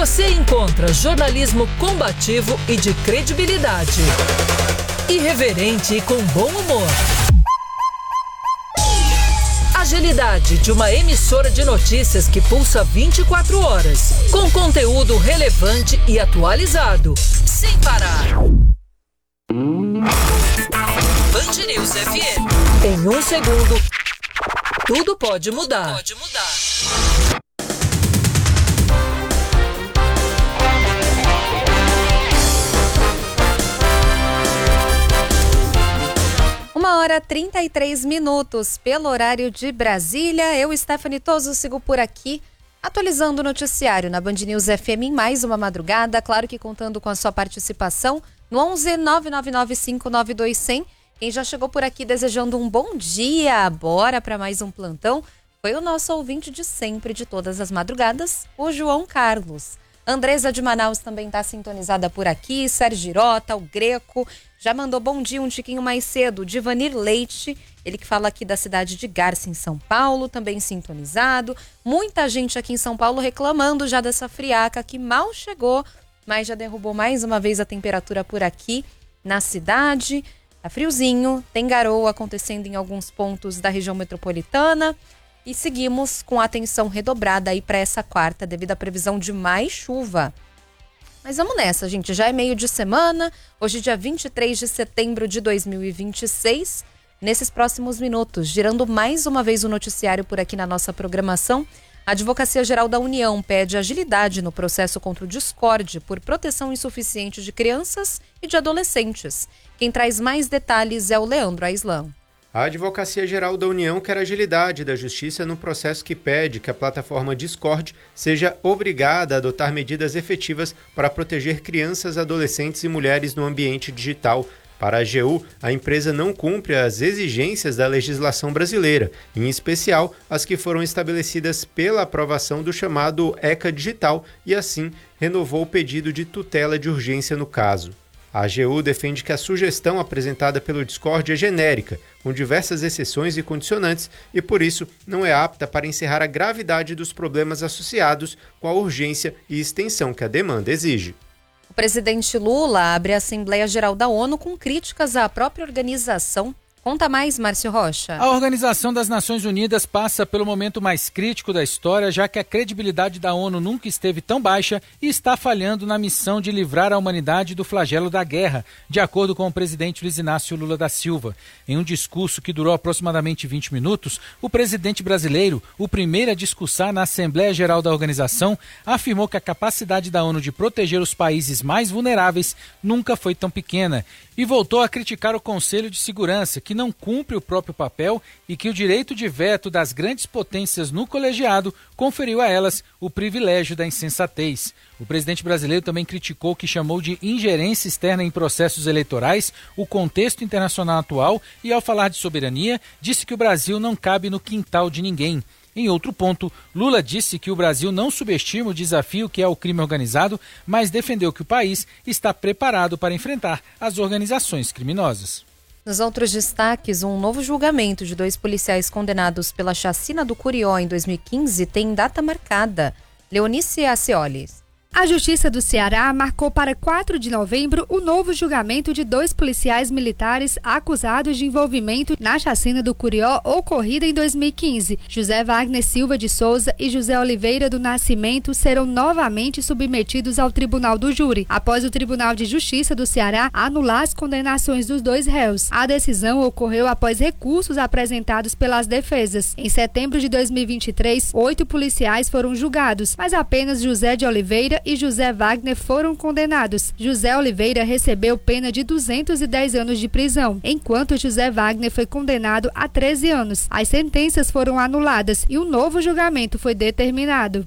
você encontra jornalismo combativo e de credibilidade. Irreverente e com bom humor. Agilidade de uma emissora de notícias que pulsa 24 horas, com conteúdo relevante e atualizado, sem parar. Band News FM. Em 1 segundo, tudo pode mudar. Uma hora 33 minutos pelo horário de Brasília. Eu, Stephanie Toso, sigo por aqui, atualizando o noticiário na Band News FM em mais uma madrugada. Claro que contando com a sua participação no 11 999 592 100. Quem já chegou por aqui desejando um bom dia, bora para mais um plantão, foi o nosso ouvinte de sempre, de todas as madrugadas, o João Carlos. Andresa de Manaus também está sintonizada por aqui, Sérgio Girota, o Greco, já mandou bom dia um tiquinho mais cedo, Divanir Leite, ele que fala aqui da cidade de Garça, em São Paulo, também sintonizado. Muita gente aqui em São Paulo reclamando já dessa friaca que mal chegou, mas já derrubou mais uma vez a temperatura por aqui na cidade. Tá friozinho, tem garoa acontecendo em alguns pontos da região metropolitana. E seguimos com atenção redobrada aí para essa quarta, devido à previsão de mais chuva. Mas vamos nessa, gente. Já é meio de semana, hoje dia 23 de setembro de 2026. Nesses próximos minutos, girando mais uma vez o noticiário por aqui na nossa programação, a Advocacia Geral da União pede agilidade no processo contra o Discord por proteção insuficiente de crianças e de adolescentes. Quem traz mais detalhes é o Leandro Aislan. A Advocacia Geral da União quer agilidade da Justiça no processo que pede que a plataforma Discord seja obrigada a adotar medidas efetivas para proteger crianças, adolescentes e mulheres no ambiente digital. Para a AGU, a empresa não cumpre as exigências da legislação brasileira, em especial as que foram estabelecidas pela aprovação do chamado ECA Digital e, assim, renovou o pedido de tutela de urgência no caso. A AGU defende que a sugestão apresentada pelo Discord é genérica, com diversas exceções e condicionantes, e por isso não é apta para encerrar a gravidade dos problemas associados com a urgência e extensão que a demanda exige. O presidente Lula abre a Assembleia Geral da ONU com críticas à própria organização. Conta mais, Márcio Rocha. A Organização das Nações Unidas passa pelo momento mais crítico da história, já que a credibilidade da ONU nunca esteve tão baixa e está falhando na missão de livrar a humanidade do flagelo da guerra, de acordo com o presidente Luiz Inácio Lula da Silva. Em um discurso que durou aproximadamente 20 minutos, o presidente brasileiro, o primeiro a discursar na Assembleia Geral da organização, afirmou que a capacidade da ONU de proteger os países mais vulneráveis nunca foi tão pequena e voltou a criticar o Conselho de Segurança, que não cumpre o próprio papel e que o direito de veto das grandes potências no colegiado conferiu a elas o privilégio da insensatez. O presidente brasileiro também criticou o que chamou de ingerência externa em processos eleitorais, o contexto internacional atual e, ao falar de soberania, disse que o Brasil não cabe no quintal de ninguém. Em outro ponto, Lula disse que o Brasil não subestima o desafio que é o crime organizado, mas defendeu que o país está preparado para enfrentar as organizações criminosas. Nos outros destaques, um novo julgamento de 2 policiais condenados pela chacina do Curió em 2015 tem data marcada. Leonice Acioli. A Justiça do Ceará marcou para 4 de novembro o novo julgamento de 2 policiais militares acusados de envolvimento na chacina do Curió ocorrida em 2015. José Wagner Silva de Souza e José Oliveira do Nascimento serão novamente submetidos ao Tribunal do Júri, após o Tribunal de Justiça do Ceará anular as condenações dos 2 réus. A decisão ocorreu após recursos apresentados pelas defesas. Em setembro de 2023, 8 policiais foram julgados, mas apenas José de Oliveira e José Wagner foram condenados. José Oliveira recebeu pena de 210 anos de prisão, enquanto José Wagner foi condenado a 13 anos. As sentenças foram anuladas e um novo julgamento foi determinado.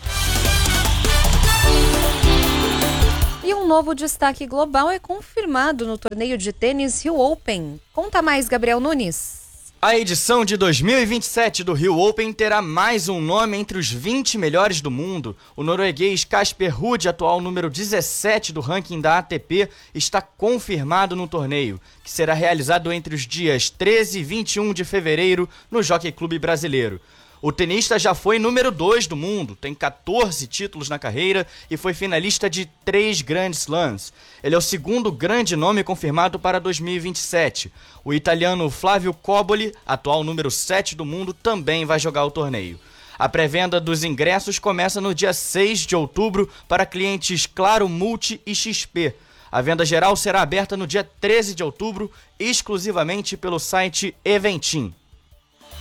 E um novo destaque global é confirmado no torneio de tênis Rio Open. Conta mais, Gabriel Nunes. A edição de 2027 do Rio Open terá mais um nome entre os 20 melhores do mundo. O norueguês Casper Ruud, atual número 17 do ranking da ATP, está confirmado no torneio, que será realizado entre os dias 13 e 21 de fevereiro no Jockey Club Brasileiro. O tenista já foi número 2 do mundo, tem 14 títulos na carreira e foi finalista de 3 Grand Slams. Ele é o segundo grande nome confirmado para 2027. O italiano Flavio Cobolli, atual número 7 do mundo, também vai jogar o torneio. A pré-venda dos ingressos começa no dia 6 de outubro para clientes Claro, Multi e XP. A venda geral será aberta no dia 13 de outubro, exclusivamente pelo site Eventim.